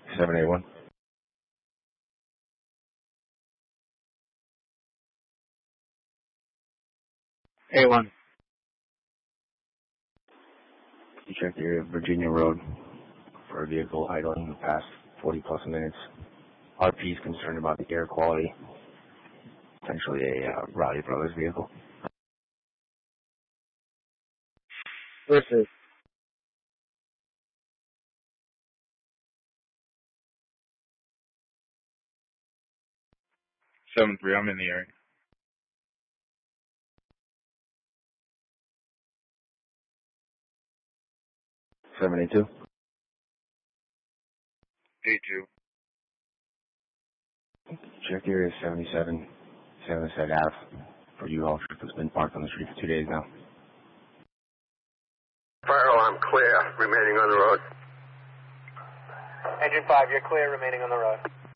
781. A1. You checked the area of Virginia Road for a vehicle idling the past 40 plus minutes. RP is concerned about the air quality. Potentially a Rowdy Brothers vehicle. Versus. 7-3, I'm in the area. 782. 82. Check the area 77, Said Ave for U-Haul truck that's been parked on the street for 2 days now. Fire alarm clear, remaining on the road. Engine 5, you're clear, remaining on the road.